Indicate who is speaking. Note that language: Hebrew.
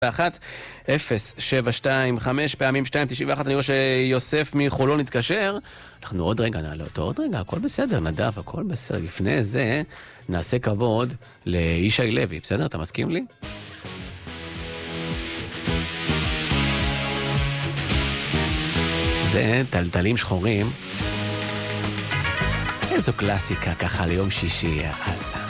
Speaker 1: 072 פעמים 291. אני רואה שיוסף מחולון התקשר. אנחנו עוד רגע נעלה אותו, עוד רגע, הכל בסדר, נדב, הכל בסדר. לפני זה נעשה כבוד לישי לוי, בסדר? אתה מסכים לי? זה טלטלים שחורים. איזו קלאסיקה ככה ליום שישי.